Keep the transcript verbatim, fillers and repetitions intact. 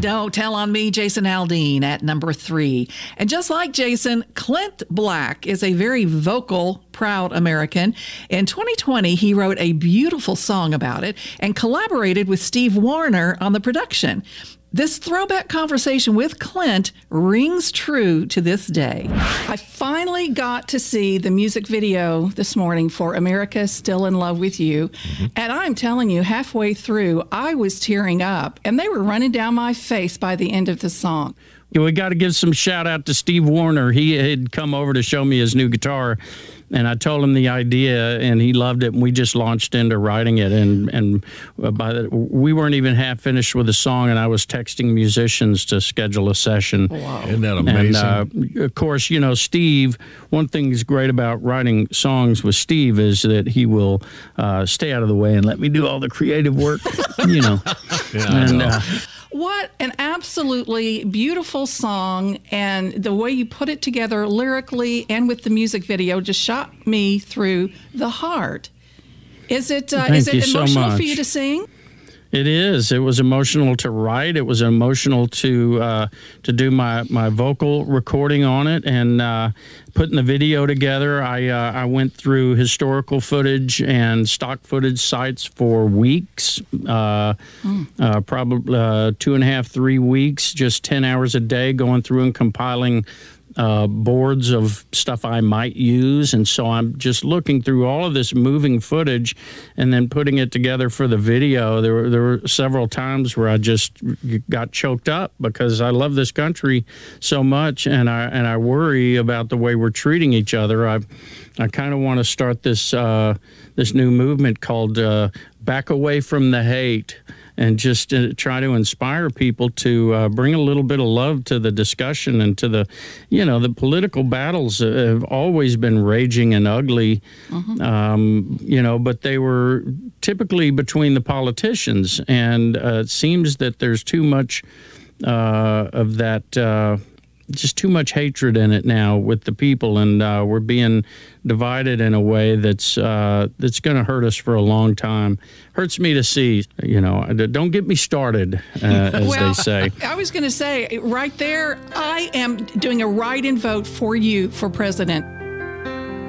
Don't Tell on Me, Jason Aldean at number three. And just like Jason, Clint Black is a very vocal, proud American. In twenty twenty, he wrote a beautiful song about it and collaborated with Steve Wariner on the production. This throwback conversation with Clint rings true to this day. I finally got to see the music video this morning for America Still in Love with You. Mm-hmm. And I'm telling you, halfway through, I was tearing up and they were running down my face by the end of the song. We got to give some shout out to Steve Wariner. He had come over to show me his new guitar, and I told him the idea, and he loved it. And we just launched into writing it, and and by the, we weren't even half finished with the song, and I was texting musicians to schedule a session. Wow, isn't that amazing? And uh, of course, you know, Steve. One thing that's great about writing songs with Steve is that he will uh, stay out of the way and let me do all the creative work. You know, yeah, and. I know. Uh, What an absolutely beautiful song, and the way you put it together lyrically and with the music video just shot me through the heart. Is it uh, is it emotional for you to sing? It is. It was emotional to write. It was emotional to uh, to do my, my vocal recording on it and uh, putting the video together. I uh, I went through historical footage and stock footage sites for weeks, uh, mm. uh, probably uh, two and a half, three weeks, just ten hours a day going through and compiling Uh, boards of stuff I might use. And so I'm just looking through all of this moving footage and then putting it together for the video. There were, there were several times where I just got choked up because I love this country so much, and I and I worry about the way we're treating each other. I I kind of want to start this uh, this new movement called uh, Back Away from the Hate, and just uh, try to inspire people to uh, bring a little bit of love to the discussion and to the, you know, the political battles have always been raging and ugly, mm-hmm. um, you know, but they were typically between the politicians. And uh, it seems that there's too much uh, of that, uh, just too much hatred in it now with the people, and uh, we're being divided in a way that's uh, that's going to hurt us for a long time. Hurts me to see, you know. Don't get me started, uh, as well, they say. I was going to say, right there, I am doing a write-in vote for you for president.